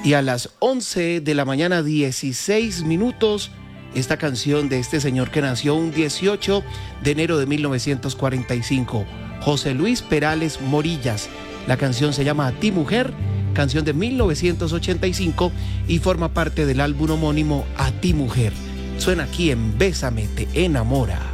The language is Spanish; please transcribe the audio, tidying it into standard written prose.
Y a las 11 de la mañana, 16 minutos, esta canción de este señor que nació un 18 de enero de 1945, José Luis Perales Morillas. La canción se llama A ti mujer, canción de 1985 y forma parte del álbum homónimo A ti mujer. Suena aquí en Bésame, te enamora.